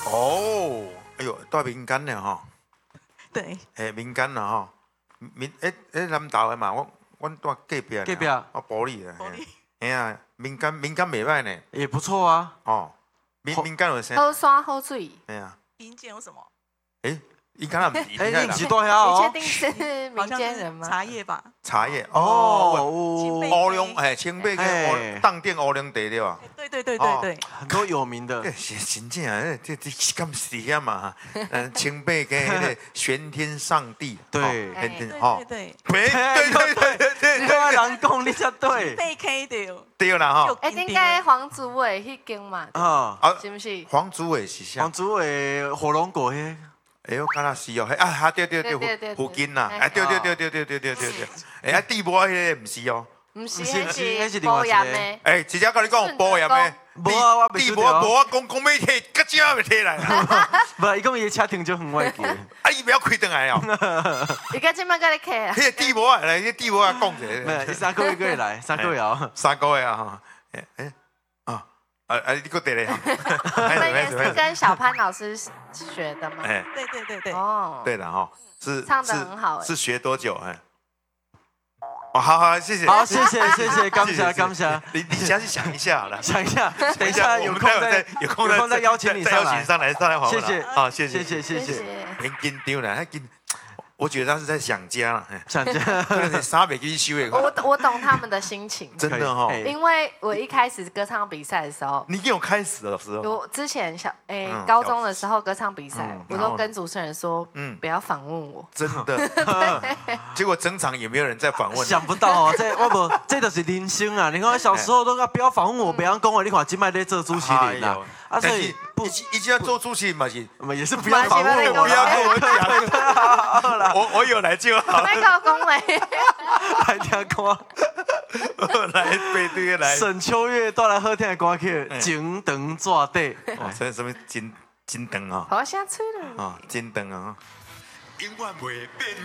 哦，哎呦，到民间了哈。 对， 民间了哈。南投的嘛，我住隔壁。 隔壁。 我玻璃的。玻璃。哎呀，民间袂歹呢。 也不错啊。 哦，民间有啥？ 好山好水。 哎呀。 民间有什么？ 应该不是。 你不是多遐哦？ 你确定是民间人吗？ 茶叶吧。 茶叶哦， 乌龙青贝跟当店乌龙茶对吧？ 对， 很多有名的。 真正啊，这敢是呀嘛？青贝跟那个玄天上帝。 对， 对， 你看人讲你才对。 被 K 的。 对啦哈。 应该黄祖伟迄间嘛。是不是？ 黄祖伟是啥？ 黄祖伟火龙果迄。 我看到是哦，对，附近呐，对，地波迄个不是哦， 不是，那是保盐的。 直接跟你讲保盐的，地波无讲要摕，个只要摕来啦。 不，伊讲伊车停就很外边。 伊不要开转来哦。 伊个即摆甲你客啊？ 迄个地波来，迄个地波啊，讲者。 没，伊3个月来，3个月哦。 3个月啊，你给我对嘞。 那也是跟小潘老师学的吗？ 对。 哦， 对了哈，是唱得很好。 是学多久？好，谢谢。 好，谢谢，感谢。 你先去想一下好了。 想一下，等一下有空再邀请你上来好。 谢谢， 好，谢谢。很紧张啦，我觉得他是在想家了， 想家， 啥没去修的。 我懂他们的心情， 真的哈。 因为我一开始歌唱比赛的时候， 你已经有开始的时候。 我之前高中的时候歌唱比赛，我都跟主持人说，不要访问我。 真的。结果整场也没有人在访问。 想不到哦，这就是人生啊！你看小时候都要不要访问我，不要讲我，你看今麦在做主持人啦。 所以一定要做主持人嘛是， 也是不要访问我， 不要跟我讲。我有来就好。 来搞恭维， 来听歌， 来背对来。 沈秋月带来好听的歌曲《金灯纸底》。 什么金灯啊？ 好想吹了。 金灯啊。永远袂变。